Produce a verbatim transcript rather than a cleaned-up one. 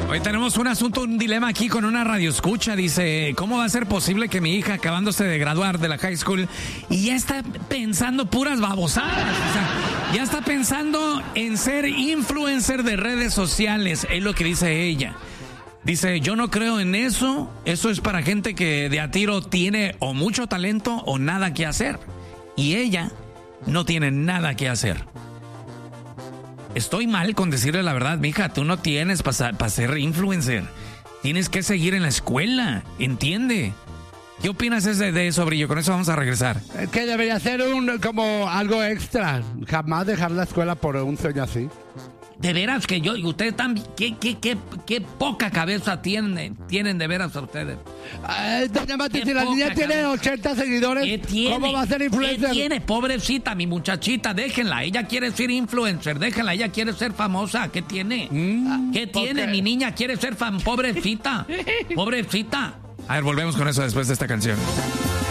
Hoy tenemos un asunto, un dilema aquí con una radioescucha. Dice, ¿cómo va a ser posible que mi hija, acabándose de graduar de la high school, y ya está pensando puras babosadas? O sea, ya está pensando en ser influencer de redes sociales, es lo que dice ella. Dice, yo no creo en eso, eso es para gente que de a tiro tiene o mucho talento o nada que hacer. Y ella no tiene nada que hacer. Estoy mal con decirle la verdad, mija, tú no tienes para pa ser influencer. Tienes que seguir en la escuela, ¿entiende? ¿Qué opinas de, de eso, Brillo? Con eso vamos a regresar. Es que debería ser un como algo extra. Jamás dejar la escuela por un sueño así. De veras que yo, y ustedes también, ¿qué, qué, qué, qué poca cabeza tienen, tienen de veras a ustedes? Ay, doña Mati, si la niña tiene ochenta seguidores, ¿cómo va a ser influencer? ¿Qué tiene? Pobrecita, mi muchachita, déjenla. Ella quiere ser influencer, déjenla. Ella quiere ser famosa. ¿Qué tiene? Mm, ¿Qué tiene? Qué? Mi niña quiere ser fan. Pobrecita. Pobrecita. A ver, volvemos con eso después de esta canción.